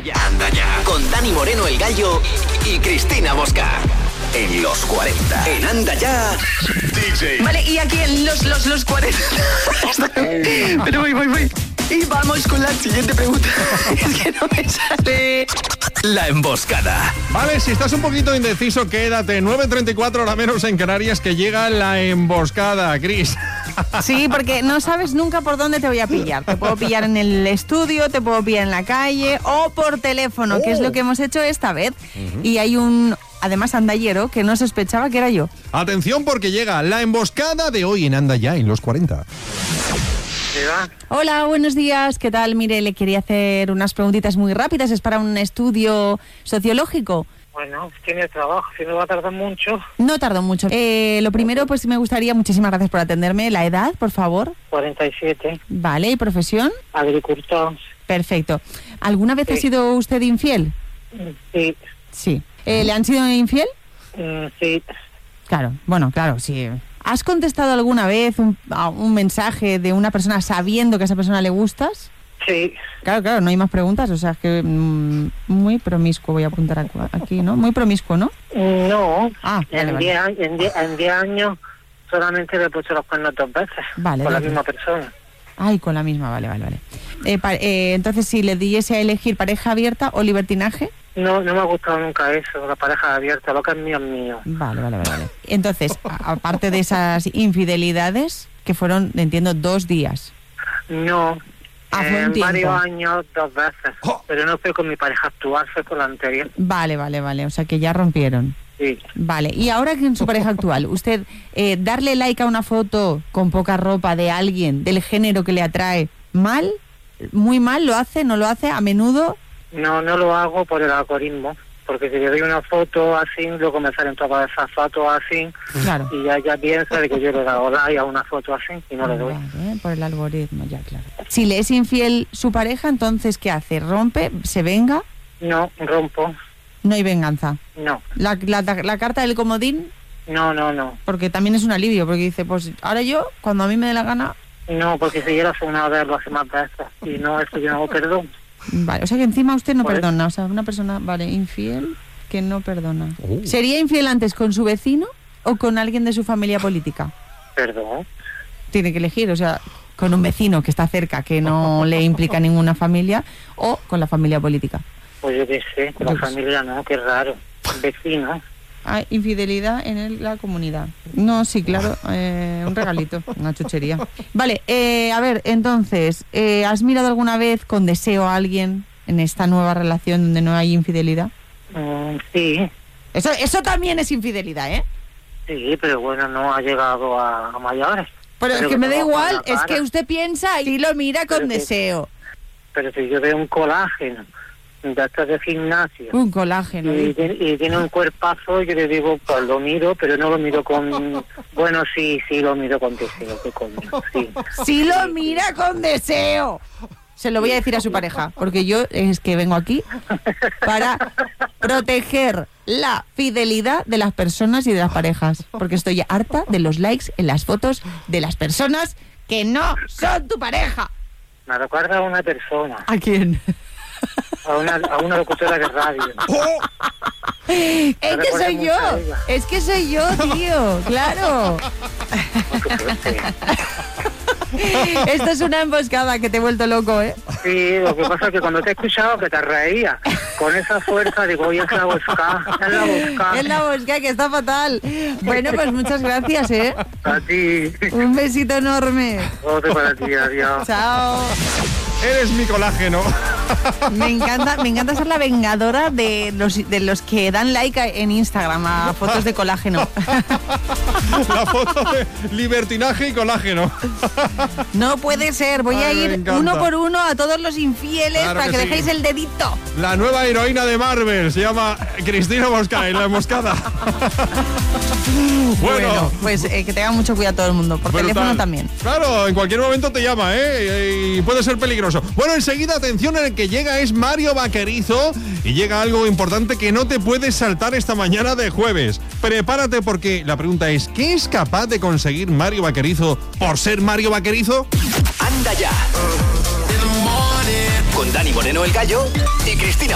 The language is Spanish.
Anda ya. Con Dani Moreno, el Gallo, y Cristina Mosca. En los 40. En Anda Ya. DJ. Vale, y aquí en los 40. Pero voy. Y vamos con la siguiente pregunta. Es que no me sale. La emboscada. Vale, si estás un poquito indeciso, quédate. 9:34 hora menos en Canarias, que llega la emboscada, Cris. Sí, porque no sabes nunca por dónde te voy a pillar. Te puedo pillar en el estudio, te puedo pillar en la calle o por teléfono, que es lo que hemos hecho esta vez. Y hay además, andallero que no sospechaba que era yo. Atención, porque llega la emboscada de hoy en Anda Ya, en los 40. Hola, buenos días. ¿Qué tal? Mire, le quería hacer unas preguntitas muy rápidas. Es para un estudio sociológico. Bueno, tiene trabajo, si no va a tardar mucho. No tardo mucho. Lo primero, pues me gustaría, muchísimas gracias por atenderme, la edad, por favor. 47. Vale, ¿y profesión? Agricultor. Perfecto. ¿Alguna vez ha sido usted infiel? Sí. Sí. ¿Le han sido infiel? Sí. Claro, sí. ¿Has contestado alguna vez a un mensaje de una persona sabiendo que a esa persona le gustas? Sí. Claro, no hay más preguntas, o sea, es que muy promiscuo, voy a apuntar aquí, ¿no? Muy promiscuo, ¿no? No. Vale. En 10 años solamente le he puesto los cuernos 2 veces. Vale. Con la misma persona. Ay, con la misma, vale. Entonces, si le diese a elegir pareja abierta o libertinaje... No me ha gustado nunca eso, la pareja abierta, lo que es mío es mío. Vale. Entonces, aparte de esas infidelidades, que fueron, entiendo, 2 días. No, fue un tiempo. Varios años 2 veces, pero no fue con mi pareja actual, fue con la anterior. Vale, o sea que ya rompieron. Sí. Vale, y ahora que en su pareja actual, usted darle like a una foto con poca ropa de alguien del género que le atrae, ¿mal? ¿Muy mal? ¿Lo hace? ¿No lo hace? ¿A menudo? No lo hago por el algoritmo, porque si le doy una foto así, luego me salen todas esas fotos así, claro. Y ya piensa de que yo le he dado like a una foto así y no le doy. Vale, por el algoritmo, ya, claro. Si le es infiel su pareja, entonces, ¿qué hace? ¿Rompe? ¿Se venga? No, rompo. No hay venganza. No. ¿La carta del comodín? No. Porque también es un alivio, porque dice, pues ahora yo, cuando a mí me dé la gana... No, porque si yo lo hace una vez, lo hace más veces, y no, eso yo no hago perdón. Vale, o sea que encima usted no perdona, o sea, una persona, infiel que no perdona. ¿Sería infiel antes con su vecino o con alguien de su familia política? Perdón. Tiene que elegir, o sea, con un vecino que está cerca, que no le implica ninguna familia, o con la familia política. Pues yo qué sé, con la familia no, qué raro. Vecino. Hay infidelidad en la comunidad. No, sí, claro, un regalito, una chuchería. Vale, a ver, entonces, ¿has mirado alguna vez con deseo a alguien en esta nueva relación donde no hay infidelidad? Sí. Eso también es infidelidad, ¿eh? Sí, pero bueno, no ha llegado a mayores. Pero es que me da igual, es que usted piensa y lo mira con deseo. Pero si yo veo un colágeno de estos de gimnasio. Un colágeno. Y tiene un cuerpazo, yo le digo, pues lo miro, pero no lo miro con... Bueno, sí, lo miro con deseo, ¿qué coño? Sí. Sí lo mira con deseo. Se lo voy a decir a su pareja, porque yo es que vengo aquí para proteger la fidelidad de las personas y de las parejas, porque estoy harta de los likes en las fotos de las personas que no son tu pareja. Me recuerda a una persona. ¿A quién? A una locutora de radio. Es que soy yo, tío, claro. Esto es una emboscada que te he vuelto loco, ¿eh? Sí, lo que pasa es que cuando te he escuchado que te reía con esa fuerza, digo, oye, es la boscada. Es la boscada, que está fatal. Bueno, pues muchas gracias, ¿eh? A ti. Un besito enorme. Otro para ti, adiós. Chao. Eres mi colágeno. Me encanta ser la vengadora de los que dan like en Instagram a fotos de colágeno. La foto de libertinaje y colágeno. No puede ser, voy a ir uno por uno a todos los infieles, claro, para que dejéis el dedito. La nueva heroína de Marvel se llama Cristina Mosca, en la emboscada. Bueno, pues que tenga mucho cuidado todo el mundo, por teléfono también. Claro, en cualquier momento te llama, y puede ser peligroso. Bueno, enseguida, atención, el que llega es Mario Vaquerizo y llega algo importante que no te puedes saltar esta mañana de jueves. Prepárate, porque la pregunta es, ¿qué es capaz de conseguir Mario Vaquerizo por ser Mario Vaquerizo? Anda ya. Con Dani Moreno, el Gallo, y Cristina